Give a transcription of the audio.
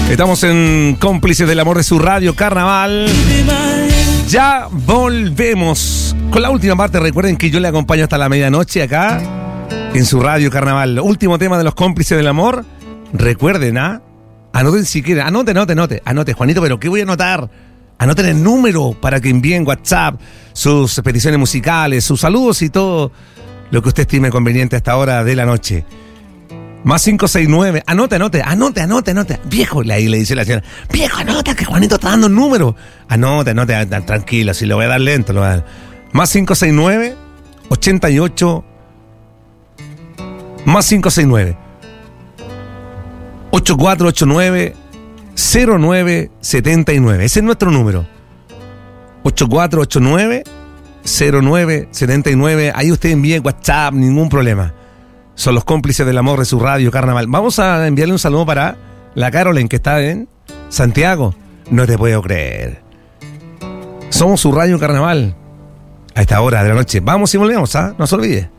Estamos en Cómplices del Amor de su radio Carnaval. Ya volvemos con la última parte. Recuerden que yo le acompaño hasta la medianoche acá en su radio Carnaval. Último tema de los Cómplices del Amor. Recuerden, anoten si quieren. Anote, Juanito, pero ¿qué voy a anotar? Anoten el número para que envíen WhatsApp sus peticiones musicales, sus saludos y todo lo que usted estime conveniente a esta hora de la noche. Más 569. Anote. Viejo, ahí le dice la señora. Viejo, anota que Juanito está dando un número. Anote, tranquilo, si lo voy a dar lento. Lo voy a dar. Más 569 88. Más 569 8489 0979. Ese es nuestro número. 8489 0979. Ahí usted envíe WhatsApp, ningún problema. Son los Cómplices del Amor de su radio Carnaval. Vamos a enviarle un saludo para la Caroline, que está en Santiago. No te puedo creer. Somos su radio Carnaval a esta hora de la noche. Vamos y volvemos, no se olvide.